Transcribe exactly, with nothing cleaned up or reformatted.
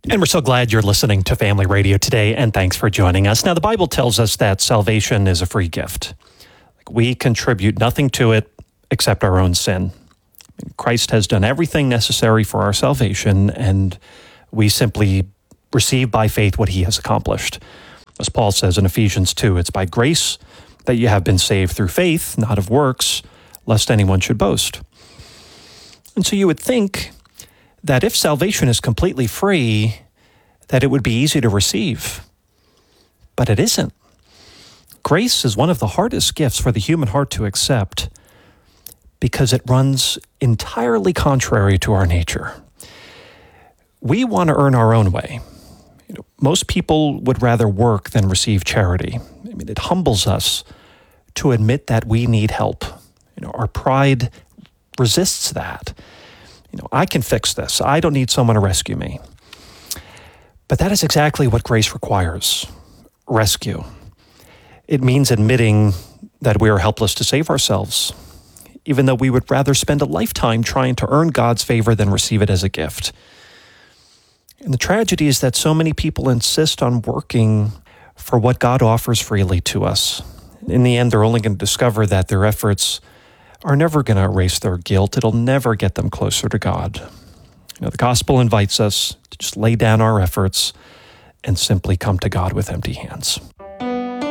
And we're so glad you're listening to Family Radio today, and thanks for joining us. Now, the Bible tells us that salvation is a free gift. We contribute nothing to it except our own sin. Christ has done everything necessary for our salvation, and we simply receive by faith what he has accomplished. As Paul says in Ephesians two, it's by grace that you have been saved through faith, not of works, lest anyone should boast. And so you would think that if salvation is completely free, that it would be easy to receive. But it isn't. Grace is one of the hardest gifts for the human heart to accept because it runs entirely contrary to our nature. We want to earn our own way. You know, most people would rather work than receive charity. I mean, it humbles us to admit that we need help. You know, our pride resists that. You know, I can fix this. I don't need someone to rescue me. But that is exactly what grace requires, rescue. It means admitting that we are helpless to save ourselves, even though we would rather spend a lifetime trying to earn God's favor than receive it as a gift. And the tragedy is that so many people insist on working for what God offers freely to us. In the end, they're only going to discover that their efforts are never going to erase their guilt. It'll never get them closer to God. You know, the gospel invites us to just lay down our efforts and simply come to God with empty hands.